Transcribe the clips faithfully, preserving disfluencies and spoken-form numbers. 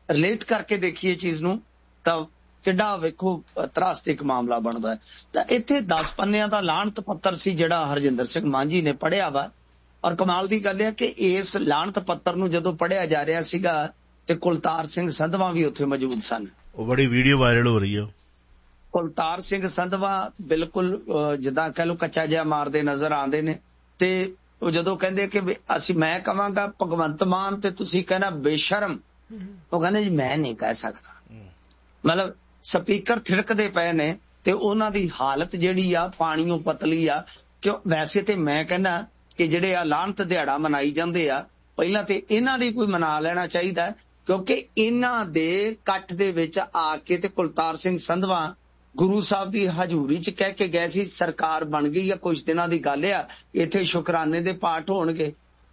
Relate ਕਰਕੇ ਦੇਖੀਏ ਚੀਜ਼ ਨੂੰ ਤਾਂ ਕਿੱਡਾ ਵੇਖੋ ਤਰਾਸਤਿਕ ਮਾਮਲਾ ਬਣਦਾ ਹੈ। ਤਾਂ ਇੱਥੇ ਦਸ ਪੰਨਿਆਂ ਦਾ ਲਾਹਣਤ ਪੱਤਰ ਸੀ ਜਿਹੜਾ ਹਰਜਿੰਦਰ ਸਿੰਘ ਮਾਂਝੀ ਨੇ ਪੜ੍ਹਿਆ ਵਾ। ਔਰ ਕਮਾਲ ਦੀ ਗੱਲ ਹੈ ਕਿ ਇਸ ਲਾਹਣਤ ਪੱਤਰ ਨੂੰ ਜਦੋਂ ਪੜ੍ਹਿਆ ਜਾ ਰਿਹਾ ਸੀਗਾ ਤੇ ਕੁਲਤਾਰ ਸਿੰਘ ਸੰਧਵਾਂ ਵੀ ਉੱਥੇ ਮੌਜੂਦ ਸਨ। ਉਹ ਬੜੀ ਵੀਡੀਓ ਵਾਇਰਲ ਹੋ ਰਹੀ ਹੈ। ਕੁਲਤਾਰ ਸਿੰਘ ਸੰਧਵਾਂ ਬਿਲਕੁਲ ਜਿੱਦਾਂ ਕਹਿ ਲਓ ਕੱਚਾ ਜਿਹਾ ਮਾਰਦੇ ਨਜ਼ਰ ਆਉਂਦੇ ਨੇ ਤੇ ਉਹ ਜਦੋਂ ਕਹਿੰਦੇ ਕਿ ਅਸੀਂ ਮੈਂ ਕਹਾਂਗਾ ਭਗਵੰਤ ਮਾਨ ਤੇ ਤੁਸੀਂ ਕਹਿਣਾ ਬੇਸ਼ਰਮ, ਉਹ ਕਹਿੰਦੇ ਜੀ ਮੈਂ ਨਹੀਂ ਕਹਿ ਸਕਦਾ। ਮਤਲਬ ਸਪੀਕਰ ਥਿੜਕਦੇ ਪਏ ਨੇ ਤੇ ਉਹਨਾਂ ਦੀ ਹਾਲਤ ਜਿਹੜੀ ਆ ਪਾਣੀਓਂ ਪਤਲੀ ਆ। ਕਿਉਂ ਵੈਸੇ ਤੇ ਮੈਂ ਕਹਿੰਦਾ ਕਿ ਜਿਹੜੇ ਆ ਲਾਹਣਤ ਦਿਹਾੜਾ ਮਨਾਈ ਜਾਂਦੇ ਆ ਪਹਿਲਾਂ ਤੇ ਇਹਨਾਂ ਦੀ ਕੋਈ ਮਨਾ ਲੈਣਾ ਚਾਹੀਦਾ, ਕਿਉਂਕਿ ਇਹਨਾਂ ਦੇ ਇਕੱਠ ਦੇ ਵਿੱਚ ਆ ਕੇ ਤੇ ਕੁਲਤਾਰ ਸਿੰਘ ਸੰਧਵਾਂ ਗੁਰੂ ਸਾਹਿਬ ਦੀ ਹਜ਼ੂਰੀ ਚ ਕਹਿ ਕੇ ਗਏ ਸੀ ਸਰਕਾਰ ਬਣ ਗਈ ਆ, ਕੁਝ ਦਿਨਾਂ ਦੀ ਗੱਲ ਆ, ਇੱਥੇ ਸ਼ੁਕਰਾਨੇ ਦੇ ਪਾਠ ਹੋਣਗੇ।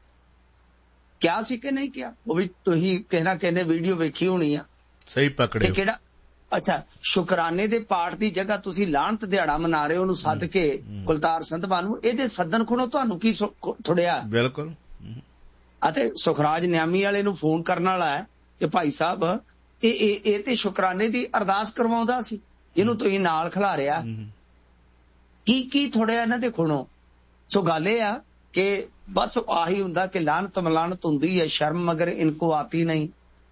ਕਿਹਾ ਸੀ ਕਿ ਨਹੀਂ ਕਿਹਾ? ਉਹ ਵੀ ਤੁਸੀਂ ਕਹਿਣਾ ਕਹਿੰਦੇ ਵੀਡੀਓ ਵੇਖੀ ਹੋਣੀ ਆ। ਸਹੀ ਪਕੜੇ ਕਿਹੜਾ ਅੱਛਾ ਸ਼ੁਕਰਾਨੇ ਦੇ ਪਾਠ ਦੀ ਜਗ੍ਹਾ ਤੁਸੀਂ ਲਾਹਣਤ ਦਿਹਾੜਾ ਮਨਾ ਰਹੇ ਹੋ, ਉਹਨੂੰ ਸੱਦ ਕੇ ਕੁਲਤਾਰ ਸੰਧਵਾਂ ਨੂੰ ਇਹਦੇ ਸੱਦਣ ਖੁਣੋ ਤੁਹਾਨੂੰ ਕੀ ਥੁੜਿਆ? ਬਿਲਕੁਲ। ਅਤੇ ਸੁਖਰਾਜ ਨਿਆਮੀ ਵਾਲੇ ਨੂੰ ਫੋਨ ਕਰਨ ਵਾਲਾ ਹੈ ਕਿ ਭਾਈ ਸਾਹਿਬ ਇਹ ਇਹ ਤੇ ਸ਼ੁਕਰਾਨੇ ਦੀ ਅਰਦਾਸ ਕਰਵਾਉਂਦਾ ਸੀ, ਜਿਹਨੂੰ ਤੁਸੀਂ ਨਾਲ ਖਿਲਾਰਿਆ। ਕੀ ਕੀ ਥੋੜਿਆ ਇਹਨਾਂ ਦੇ ਖੁਣੋ? ਸੋ ਗੱਲ ਇਹ ਆ ਕਿ ਬਸ ਆਹੀ ਹੁੰਦਾ ਕਿ ਲਾਹਨਤ ਮਲਾਨਤ ਹੁੰਦੀ ਹੈ, ਸ਼ਰਮ ਮਗਰ ਇਨਕੋ ਆਤੀ ਨਹੀਂ।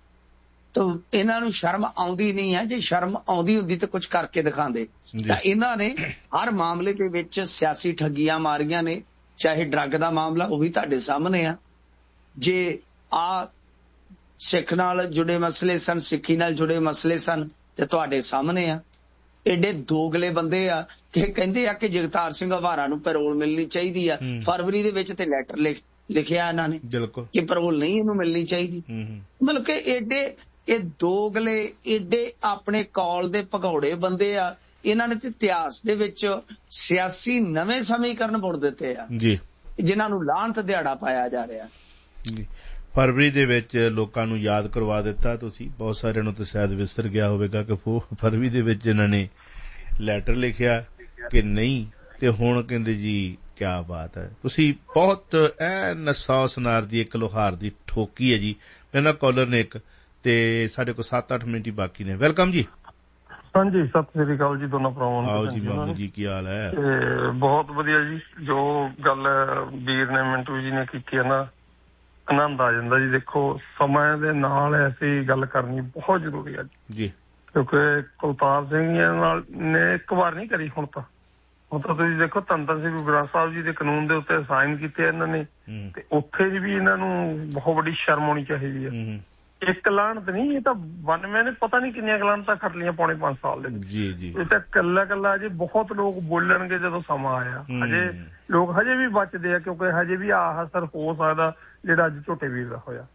ਤਾਂ ਇਹਨਾਂ ਨੂੰ ਸ਼ਰਮ ਆਉਂਦੀ ਨਹੀਂ ਹੈ। ਜੇ ਸ਼ਰਮ ਆਉਂਦੀ ਹੁੰਦੀ ਤਾਂ ਕੁਝ ਕਰਕੇ ਦਿਖਾਉਂਦੇ। ਤਾਂ ਇਹਨਾਂ ਨੇ ਹਰ ਮਾਮਲੇ ਦੇ ਵਿੱਚ ਸਿਆਸੀ ਠੱਗੀਆਂ ਮਾਰੀਆਂ ਨੇ, ਚਾਹੇ ਡਰੱਗ ਦਾ ਮਾਮਲਾ ਉਹ ਵੀ ਤੁਹਾਡੇ ਸਾਹਮਣੇ ਆ। ਜੇ ਆ ਸਿੱਖ ਨਾਲ ਜੁੜੇ ਮਸਲੇ ਸਨ, ਸਿੱਖੀ ਨਾਲ ਜੁੜੇ ਮਸਲੇ ਸਨ ਤੇ ਤੁਹਾਡੇ ਸਾਹਮਣੇ ਆ। ਏਡੇ ਦੋਗਲੇ ਬੰਦੇ ਆ ਕਿ ਕਹਿੰਦੇ ਆ ਕਿ ਜਗਤਾਰ ਸਿੰਘ ਹਵਾਰਾ ਨੂੰ ਪੈਰੋਲ ਮਿਲਣੀ ਚਾਹੀਦੀ ਆ। ਫਰਵਰੀ ਦੇ ਵਿੱਚ ਤੇ ਲੈਟਰ ਲਿਖਿਆ ਇਹਨਾਂ ਨੇ ਕਿ ਪੈਰੋਲ ਨਹੀਂ ਇਹਨੂੰ ਮਿਲਣੀ ਚਾਹੀਦੀ। ਮਤਲਬ ਕਿ ਏਡੇ ਇਹ ਦੋਗਲੇ ਏਡੇ ਆਪਣੇ ਕੌਲ ਦੇ ਭਗੌੜੇ ਬੰਦੇ ਆ। ਇਹਨਾਂ ਨੇ ਤੇ ਇਤਿਹਾਸ ਦੇ ਵਿੱਚ ਸਿਆਸੀ ਨਵੇਂ ਸਮੀਕਰਨ ਬੁਣ ਦਿੱਤੇ ਆ ਜੀ, ਜਿਨ੍ਹਾਂ ਨੂੰ ਲਾਹਨਤ ਦਿਹਾੜਾ ਪਾਇਆ ਜਾ ਰਿਹਾ ਜੀ। ਫਰਵਰੀ ਦੇ ਵਿੱਚ ਲੋਕਾਂ ਨੂੰ ਯਾਦ ਕਰਵਾ ਦਿੱਤਾ ਤੁਸੀਂ, ਬਹੁਤ ਸਾਰਿਆਂ ਨੂੰ ਤਾਂ ਸ਼ਾਇਦ ਵਿਸਰ ਗਿਆ ਹੋਵੇਗਾ ਕਿ ਫਰਵਰੀ ਦੇ ਵਿੱਚ ਇਹਨਾਂ ਨੇ ਲੈਟਰ ਲਿਖਿਆ ਕਿ ਨਹੀਂ, ਤੇ ਹੁਣ ਕਹਿੰਦੇ ਜੀ ਕਿਆ ਬਾਤ ਹੈ। ਤੁਸੀਂ ਬਹੁਤ ਐਨ ਸੌ ਸੁਨਾਰ ਦੀ ਇੱਕ ਲੋਹਾਰ ਦੀ ਠੋਕੀ ਹੈ ਜੀ। ਪਹਿਲਾਂ ਕਾਲਰ ਨੇ ਇੱਕ ਤੇ ਸਾਡੇ ਕੋਲ ਸੱਤ ਅੱਠ ਮਿੰਟ ਹੀ ਬਾਕੀ ਨੇ। ਵੈਲਕਮ ਜੀ। ਹਾਂਜੀ, ਸਤਿ ਸ੍ਰੀ ਅਕਾਲ ਜੀ ਦੋਨੋਂ ਭਰਾਵਾਂ ਨੂੰ। ਆਓ ਜੀ ਮਾਮੂ ਜੀ, ਕੀ ਹਾਲ ਹੈ? ਬਹੁਤ ਵਧੀਆ ਜੀ। ਜੋ ਗੱਲ ਵੀਰ ਨੇ ਮਿੰਟੂ ਜੀ ਨੇ ਕੀਤੀ ਹੈ ਨਾ, ਆਨੰਦ ਆ ਜਾਂਦਾ ਜੀ। ਦੇਖੋ ਸਮੇਂ ਦੇ ਨਾਲ ਐਸੀ ਗੱਲ ਕਰਨੀ ਬਹੁਤ ਜ਼ਰੂਰੀ ਹੈ ਜੀ, ਕਿਉਂਕਿ ਕੁਲਤਾਰ ਸਿੰਘ ਨਾਲ ਨੇ ਇੱਕ ਵਾਰ ਨਹੀਂ ਕਰੀ, ਹੁਣ ਤਾਂ ਹੁਣ ਤਾਂ ਤੁਸੀਂ ਦੇਖੋ ਧੰਨ ਧੰਨ ਸ੍ਰੀ ਗੁਰੂ ਗ੍ਰੰਥ ਸਾਹਿਬ ਜੀ ਦੇ ਕਾਨੂੰਨ ਦੇ ਉੱਤੇ ਸਾਈਨ ਕੀਤੇ ਇਹਨਾਂ ਨੇ, ਤੇ ਉੱਥੇ ਵੀ ਇਹਨਾਂ ਨੂੰ ਬਹੁਤ ਵੱਡੀ ਸ਼ਰਮ ਆਉਣੀ ਚਾਹੀਦੀ ਹੈ। ਇੱਕ ਲਾਹਨਤ ਨਹੀਂ, ਇਹ ਤਾਂ ਬਾਨਵੇਂ ਨੇ ਪਤਾ ਨਹੀਂ ਕਿੰਨੀਆਂ ਲਾਹਨਤਾਂ ਖੱਟ ਲਈਆਂ ਪੌਣੇ ਪੰਜ ਸਾਲ ਦੇ ਵਿੱਚ। ਇਹ ਤਾਂ ਕੱਲਾ ਕੱਲਾ ਅਜੇ ਬਹੁਤ ਲੋਕ ਬੋਲਣਗੇ ਜਦੋਂ ਸਮਾਂ ਆਇਆ। ਹਜੇ ਲੋਕ ਹਜੇ ਵੀ ਬਚਦੇ ਆ, ਕਿਉਂਕਿ ਹਜੇ ਵੀ ਆਹ ਅਸਰ ਹੋ ਸਕਦਾ ਜਿਹੜਾ ਅੱਜ ਝੋਟੇ ਵੀਰ ਦਾ ਹੋਇਆ।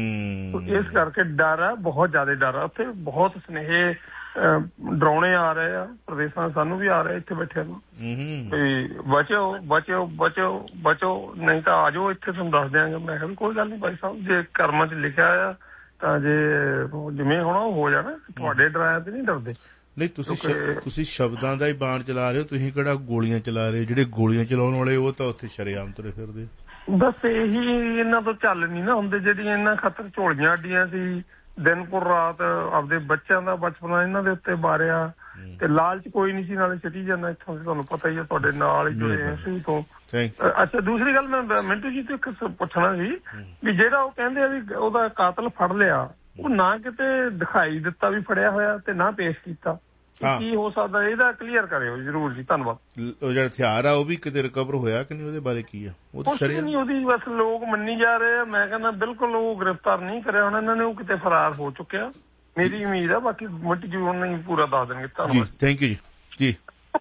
ਇਸ ਕਰਕੇ ਡਰ ਆ, ਬਹੁਤ ਜ਼ਿਆਦਾ ਡਰ ਆ। ਉੱਥੇ ਬਹੁਤ ਸੁਨੇਹੇ ਡਰਾਉਣੇ ਆ ਰਹੇ ਆ ਪ੍ਰਦੇਸ਼ਾਂ, ਸਾਨੂੰ ਵੀ ਆ ਰਹੇ ਇੱਥੇ ਬੈਠਿਆਂ ਨੂੰ, ਵੀ ਬਚੋ ਬਚੋ ਬਚੋ ਬਚੋ, ਨਹੀਂ ਤਾਂ ਆ ਜਾਓ ਇੱਥੇ ਤੁਹਾਨੂੰ ਦੱਸ ਦਿਆਂਗੇ। ਮੈਂ ਕਿਹਾ ਕੋਈ ਗੱਲ ਨਹੀਂ ਭਾਈ ਸਾਹਿਬ, ਜੇ ਕਰਮਾਂ 'ਚ ਲਿਖਿਆ ਆ ਤਾਂ ਜੇ ਜਿਵੇਂ ਹੋਣਾ ਉਹ ਹੋ ਜਾਣਾ। ਤੁਹਾਡੇ ਡਰਾਇਆ ਤੇ ਨਹੀਂ ਡਰਦੇ। ਨਹੀਂ, ਤੁਸੀਂ ਤੁਸੀਂ ਸ਼ਬਦਾਂ ਦਾ ਹੀ ਬਾਣ ਚਲਾ ਰਹੇ ਹੋ, ਤੁਸੀਂ ਕਿਹੜਾ ਗੋਲੀਆਂ ਚਲਾ ਰਹੇ ਹੋ? ਜਿਹੜੇ ਗੋਲੀਆਂ ਚਲਾਉਣ ਵਾਲੇ ਉਹ ਤਾਂ ਉੱਥੇ ਸ਼ਰੇਆਮ ਤੁਰੇ ਫਿਰਦੇ। ਬਸ ਇਹੀ ਇਹਨਾਂ ਤੋਂ ਚੱਲ ਨੀ ਨਾ ਹੁੰਦੇ, ਜਿਹੜੀਆਂ ਇਹਨਾਂ ਖਾਤਰ ਝੋਲੀਆਂ ਅੱਡੀਆਂ ਸੀ, ਦਿਨ ਪੁਰ ਰਾਤ ਆਪਦੇ ਬੱਚਿਆਂ ਦਾ ਬਚਪਨਾ ਇਹਨਾਂ ਦੇ ਉੱਤੇ ਮਾਰਿਆ, ਤੇ ਲਾਲਚ ਕੋਈ ਨਹੀਂ ਸੀ, ਨਾਲੇ ਸਿੱਟੀ ਜਾਂਦਾ ਇੱਥੋਂ। ਤੁਹਾਨੂੰ ਪਤਾ ਹੀ ਹੈ, ਤੁਹਾਡੇ ਨਾਲ ਹੀ ਜੁੜੇ ਆ ਸ਼ੁਰੂ ਤੋਂ। ਅੱਛਾ, ਦੂਸਰੀ ਗੱਲ ਮੈਂ ਮਿੰਟੂ ਜੀ ਤੋਂ ਇੱਕ ਪੁੱਛਣਾ ਸੀ ਵੀ ਜਿਹੜਾ ਉਹ ਕਹਿੰਦੇ ਆ ਵੀ ਉਹਦਾ ਕਾਤਲ ਫੜ ਲਿਆ, ਉਹ ਨਾ ਕਿਤੇ ਦਿਖਾਈ ਦਿੱਤਾ ਵੀ ਫੜਿਆ ਹੋਇਆ ਤੇ ਨਾ ਪੇਸ਼ ਕੀਤਾ, ਕੀ ਹੋ ਸਕਦਾ? ਇਹਦਾ ਕਲੀਅਰ ਕਰਿਓ ਜ਼ਰੂਰ ਜੀ, ਧੰਨਵਾਦ। ਉਹ ਜਿਹੜਾ ਹਥਿਆਰ ਆ ਉਹ ਵੀ ਕਿਤੇ ਰਿਕਵਰ ਹੋਇਆ ਕਿ ਨਹੀਂ, ਉਹਦੇ ਬਾਰੇ ਕੀ ਆ? ਉਹ ਤਾਂ ਨਹੀਂ, ਉਹਦੀ ਬਸ ਲੋਕ ਮੰਨੀ ਜਾ ਰਹੇ ਆ। ਮੈਂ ਕਹਿੰਦਾ ਬਿਲਕੁਲ ਉਹ ਗ੍ਰਿਫਤਾਰ ਨਹੀਂ ਕਰਿਆ ਹੋਣਾ ਇਹਨਾਂ ਨੇ, ਉਹ ਕਿਤੇ ਫਰਾਰ ਹੋ ਚੁੱਕਿਆ, ਮੇਰੀ ਉਮੀਦ ਆ। ਬਾਕੀ ਮਿੰਟ ਜੀ ਉਹਨਾਂ ਨੂੰ ਪੂਰਾ ਦੱਸ ਦੇਣਗੇ। ਧੰਨਵਾਦ। ਥੈਂਕ ਯੂ ਜੀ। ਜੀ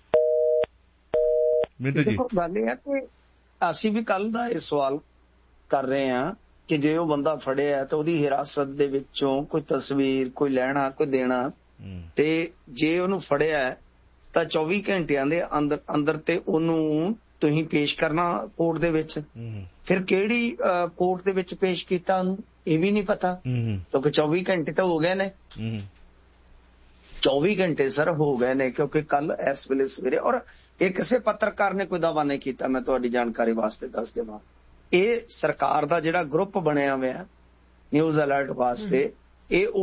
ਮਿੰਟੂ ਜੀ, ਗੱਲ ਇਹ ਹੈ ਕਿ ਅਸੀਂ ਵੀ ਕੱਲ ਦਾ ਇਹ ਸਵਾਲ ਕਰ ਰਹੇ ਹਾਂ ਕਿ ਜੇ ਉਹ ਬੰਦਾ ਫੜਿਆ ਤਾਂ ਉਹਦੀ ਹਿਰਾਸਤ ਦੇ ਵਿੱਚੋਂ ਕੋਈ ਤਸਵੀਰ, ਕੋਈ ਲੈਣਾ, ਕੋਈ ਦੇਣਾ, ਤੇ ਜੇ ਉਹਨੂੰ ਫੜਿਆ ਤਾਂ ਚੌਵੀ ਘੰਟਿਆਂ ਦੇ ਅੰਦਰ ਅੰਦਰ ਤੇ ਉਹਨੂੰ ਤੁਸੀਂ ਪੇਸ਼ ਕਰਨਾ ਕੋਰਟ ਦੇ ਵਿੱਚ। ਫਿਰ ਕਿਹੜੀ ਕੋਰਟ ਦੇ ਵਿੱਚ ਪੇਸ਼ ਕੀਤਾ ਉਹਨੂੰ ਇਹ ਵੀ ਨਹੀਂ ਪਤਾ, ਕਿਉਂਕਿ ਚੌਵੀ ਘੰਟੇ ਤਾਂ ਹੋ ਗਏ ਨੇ। ਚੌਵੀ ਘੰਟੇ ਸਰ ਹੋ ਗਏ ਨੇ, ਕਿਉਂਕਿ ਕੱਲ ਇਸ ਵੇਲੇ ਸਵੇਰੇ, ਔਰ ਇਹ ਕਿਸੇ ਪੱਤਰਕਾਰ ਨੇ ਕੋਈ ਦਾਅਵਾ ਨਹੀਂ ਕੀਤਾ। ਮੈਂ ਤੁਹਾਡੀ ਜਾਣਕਾਰੀ ਵਾਸਤੇ ਦੱਸ ਦੇਵਾਂ, ਇਹ ਸਰਕਾਰ ਦਾ ਜਿਹੜਾ ਗਰੁੱਪ ਬਣਿਆ ਹੋਇਆ ਨਿਊਜ਼ ਅਲਰਟ ਵਾਸਤੇ, ਇਹ